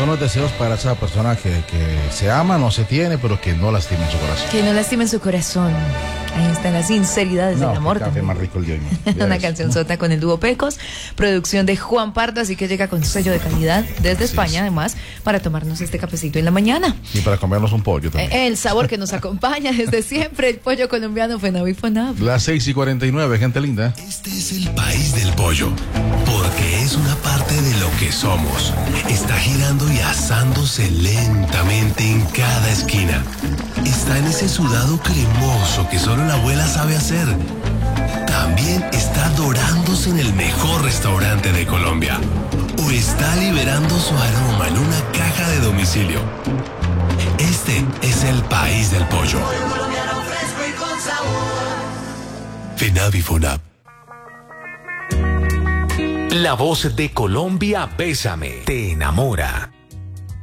buenos deseos para esa persona que se ama, no se tiene, pero que no lastima en su corazón. Que no lastimen su corazón. Ahí están las sinceridades del amor. Qué café más rico el de hoy, ¿no? Una canción sota con el dúo Pecos, producción de Juan Pardo, así que llega con sello de calidad desde España, además, para tomarnos este cafecito en la mañana. Y para comernos un pollo también. El sabor que nos acompaña desde siempre, el pollo colombiano Fenab y Fonab. Las 6:49, gente linda. Este es el país del pollo, porque es una parte de lo que somos. Está girando y asándose lentamente en cada esquina. Está en ese sudado cremoso que solo la abuela sabe hacer. También está dorándose en el mejor restaurante de Colombia. O está liberando su aroma en una caja de domicilio. Este es el país del pollo. Fenab y Fonab. La voz de Colombia, Bésame, te enamora.